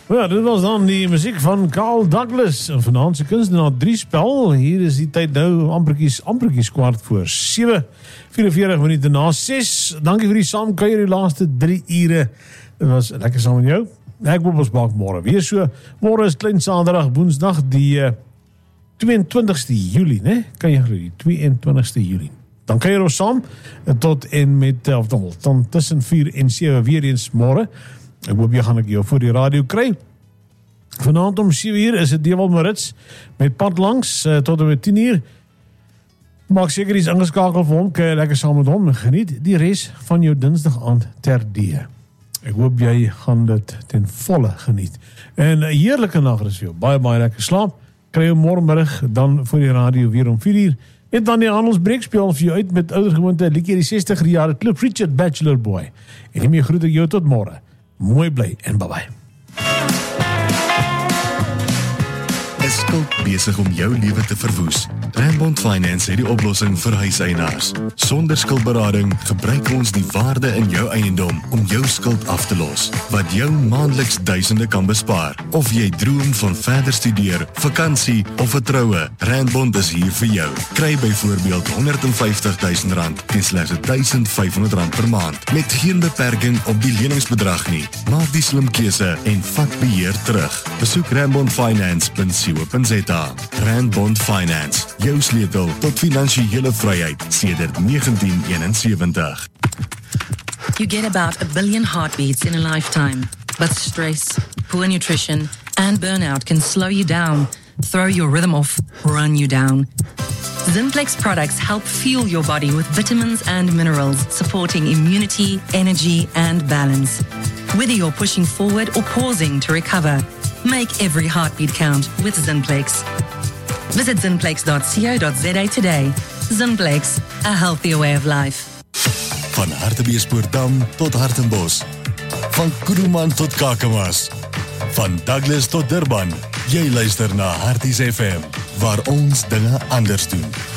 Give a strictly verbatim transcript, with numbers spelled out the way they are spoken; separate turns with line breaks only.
Ja, dit was dan die muziek van Carl Douglas. En vanaand se kunstenaar drie spel. Hier is die tyd nou amperkies, amperkies kwart voor sewe. vierenveertig minute na ses. Dankie vir die saamkuier die laaste drie ure. Dit was lekker saam met jou. Ek hoop ons maak môre weer so. Môre is klein saterdag, woensdag die uh, tweeëntwintigste Julie, né? Kan jy glo, die tweeëntwintigste Julie. Dan kuier ons saam tot en met, of dan, dan tussen vier en sewe weer eens môre. Ek hoop jy gaan ek jou voor die radio kry. Vanaand om sewe uur is het Dewald Marits met pad langs uh, tot en met tien uur. Maak seker die is ingeskakel vir hom, kan jy lekker saam met hom en geniet die res van jou dinsdag aand ter dee. Ek hoop jy gaan dit ten volle geniet. En 'n heerlike nag is vir jou. Baie, baie lekker slaap. Kry jou môremiddag dan voor die radio weer om vier uur. En dan die Handels breekspeel vir jou uit met oudergewoonte liedjie die sestig jare Cliff Richard Bachelor Boy. En hiermee groet ek jou tot môre. Mooi bly en bye bye.
Is skuld besig om jou lewe te verwoes? Randbond Finance het die oplossing vir huiseienaars. Sonder skuldberading gebruik ons die waarde in jou eiendom om jou skuld af te los, wat jou maandeliks duisende kan bespaar. Of jy droom van verder studeer, vakansie of 'n troue, Randbond is hier vir jou. Kry byvoorbeeld honderdvyftig duisend rand teen slegs duisend vyfhonderd rand per maand, met geen beperking op die leningsbedrag nie. Maak die slim keuse en vat beheer terug. Besoek randbond finance punt co punt za. Randbond Finance, jou sleutel tot finansiële vryheid sedert negentien eenensewentig.
You get about a billion heartbeats in a lifetime, but stress, poor nutrition, and burnout can slow you down, throw your rhythm off, run you down. Zinplex products help fuel your body with vitamins and minerals, supporting immunity, energy, and balance. Whether you're pushing forward or pausing to recover, make every heartbeat count with Zinplex. Visit zinplex dot co dot za today. Zinplex, a healthier way of life.
Van Hartbeespoortdam tot Hartenbos. Van Kuruman tot Kakamas. Van Douglas tot Durban. Jy luister na Harties F M, waar ons dinge anders doen.